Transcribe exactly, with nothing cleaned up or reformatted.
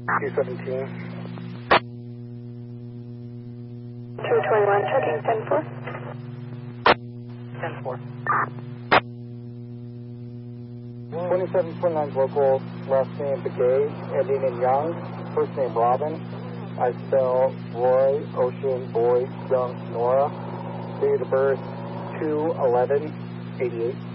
two seventeen. two twenty-one, checking ten four. ten four. twenty-seven twenty-nine local, last name Begay, ending in Young, first name Robin. I spell Roy, Ocean, Boy, Young, Nora. Date of birth two eleven eighty-eight.